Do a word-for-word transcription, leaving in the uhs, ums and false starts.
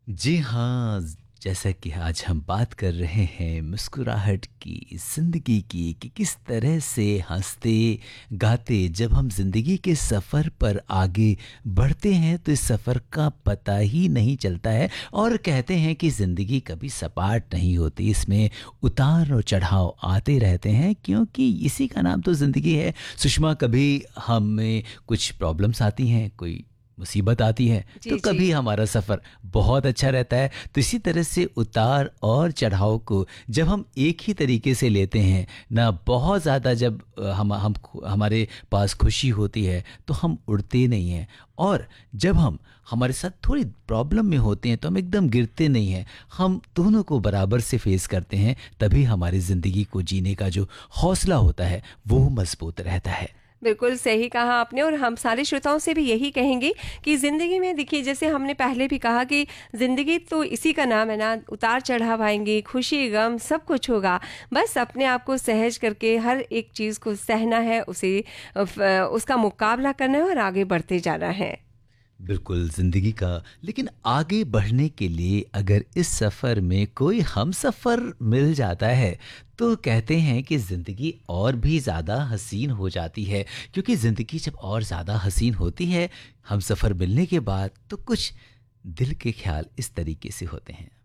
जी हाँ, जैसा कि आज हम बात कर रहे हैं मुस्कुराहट की, ज़िंदगी की कि किस तरह से हँसते-गाते जब हम ज़िंदगी के सफ़र पर आगे बढ़ते हैं तो इस सफ़र का पता ही नहीं चलता है और कहते हैं कि ज़िंदगी कभी सपाट नहीं होती, इसमें उतार और चढ़ाव आते रहते हैं क्योंकि इसी का नाम तो ज़िंदगी है। सुषमा, कभी हमें कुछ प्रॉब्लम्स आती हैं, कोई मुसीबत आती है, तो जी, जी। कभी हमारा सफ़र बहुत अच्छा रहता है। तो इसी तरह से उतार और चढ़ाव को जब हम एक ही तरीके से लेते हैं ना, बहुत ज़्यादा जब अ, हम हम हमारे पास खुशी होती है तो हम उड़ते नहीं हैं, और जब हम हमारे साथ थोड़ी प्रॉब्लम में होते हैं तो हम एकदम गिरते नहीं हैं, हम दोनों को बराबर से फेस करते हैं। तभी हमारी ज़िंदगी को जीने का जो हौसला होता है वो मजबूत रहता है। बिल्कुल सही कहा आपने और हम सारे श्रोताओं से भी यही कहेंगे कि ज़िंदगी में देखिए, जैसे हमने पहले भी कहा कि ज़िंदगी तो इसी का नाम है ना, उतार-चढ़ाव आएँगे, खुशी, गम सब कुछ होगा। बस अपने आप को सहज करके हर एक चीज़ को सहना है, उसे अ, फ उसका मुकाबला करना है और आगे बढ़ते जाना है। बिल्कुल, ज़िंदगी का लेकिन आगे बढ़ने के लिए अगर इस सफ़र में कोई हमसफ़र मिल जाता है, तो कहते हैं कि ज़िंदगी और भी ज़्यादा हसीन हो जाती है। क्योंकि ज़िंदगी जब और ज़्यादा हसीन होती है, हमसफ़र मिलने के बाद, तो कुछ दिल के ख़्याल इस तरीके से होते हैं।